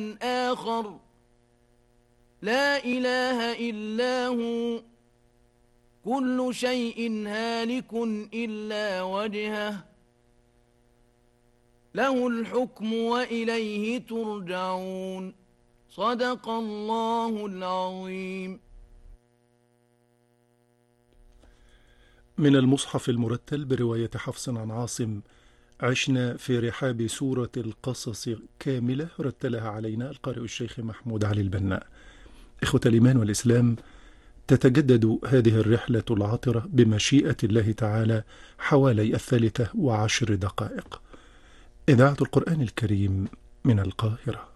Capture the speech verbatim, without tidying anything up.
آخر لا إله إلا هو كل شيء هالك إلا وجهه له الحكم وإليه ترجعون. صدق الله العظيم. من المصحف المرتل برواية حفص عن عاصم. عشنا في رحاب سورة القصص كاملة رتلها علينا القارئ الشيخ محمود علي البناء. إخوة الإيمان والإسلام، تتجدد هذه الرحلة العطرة بمشيئة الله تعالى حوالي الثالثة وعشر دقائق. إذاعة القرآن الكريم من القاهرة.